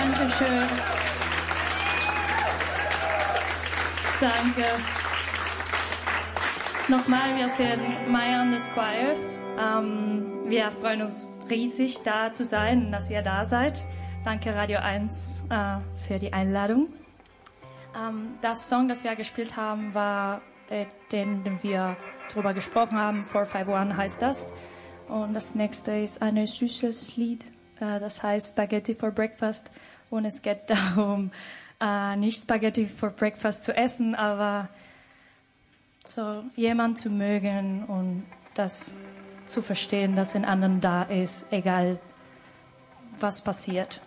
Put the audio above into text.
Dankeschön. Danke. Nochmal, wir sind Maya and the Squires. Wir freuen uns riesig, da zu sein und dass ihr da seid. Danke Radio 1 für die Einladung. Das Song, das wir gespielt haben, war den wir drüber gesprochen haben. 451 heißt das. Und das nächste ist ein süßes Lied. Das heißt Spaghetti for Breakfast. Und es geht darum, nicht Spaghetti for Breakfast zu essen, aber so jemanden zu mögen und das zu verstehen, dass ein anderer da ist, egal was passiert.